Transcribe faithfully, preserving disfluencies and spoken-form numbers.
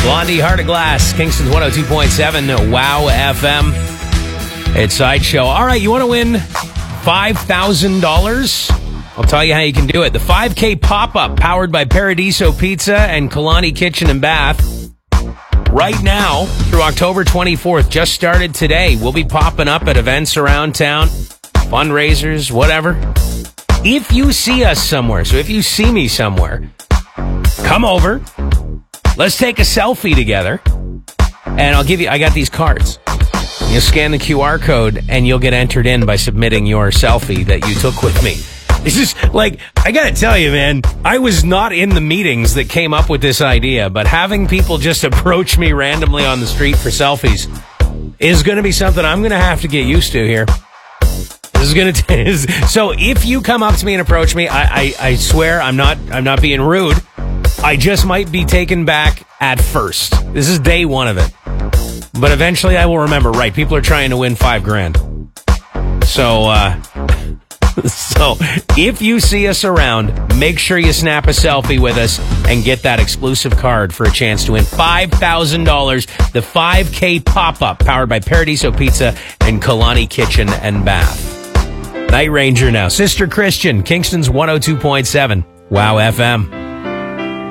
Blondie, Heart of Glass, Kingston's one oh two point seven, Wow F M. It's Sideshow. All right, you want to win five thousand dollars? I'll tell you how you can do it. The five K pop-up powered by Paradiso Pizza and Kalani Kitchen and Bath. Right now, through October twenty-fourth, just started today. We'll be popping up at events around town, fundraisers, whatever. If you see us somewhere, so if you see me somewhere, come over. Let's take a selfie together, and I'll give you, I got these cards. You'll scan the Q R code, and you'll get entered in by submitting your selfie that you took with me. This is, like, I gotta tell you, man, I was not in the meetings that came up with this idea, but having people just approach me randomly on the street for selfies is gonna be something I'm gonna have to get used to here. This is gonna t- so if you come up to me and approach me, I, I, I swear I'm not, I'm not being rude. I just might be taken back at first. This is day one of it. But eventually I will remember, right, people are trying to win five grand. So, uh, so if you see us around, make sure you snap a selfie with us and get that exclusive card for a chance to win five thousand dollars. The five K pop-up powered by Paradiso Pizza and Kalani Kitchen and Bath. Night Ranger now. Sister Christian, Kingston's one oh two point seven. Wow F M.